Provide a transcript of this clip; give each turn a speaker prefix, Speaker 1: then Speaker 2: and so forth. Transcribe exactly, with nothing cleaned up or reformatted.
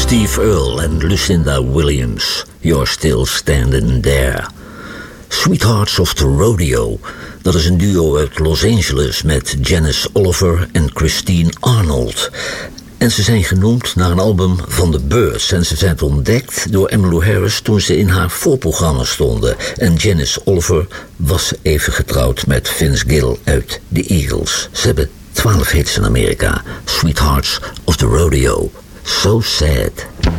Speaker 1: Steve Earle en Lucinda Williams. You're Still Standing There. Sweethearts of the Rodeo. Dat is een duo uit Los Angeles met Janice Oliver en Christine Arnold. En ze zijn genoemd naar een album van The Byrds. En ze zijn ontdekt door Emmylou Harris toen ze in haar voorprogramma stonden. En Janice Oliver was even getrouwd met Vince Gill uit The Eagles. Ze hebben twaalf hits in Amerika. Sweethearts of the Rodeo. So sad.